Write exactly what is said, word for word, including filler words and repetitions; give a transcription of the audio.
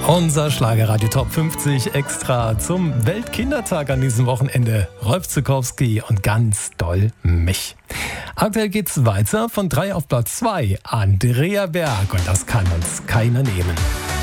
Unser Schlagerradio Top fünfzig extra zum Weltkindertag an diesem Wochenende. Rolf Zuckowski und ganz doll mich. Aktuell geht's weiter von drei auf Platz zwei. Andrea Berg, und das kann uns keiner nehmen.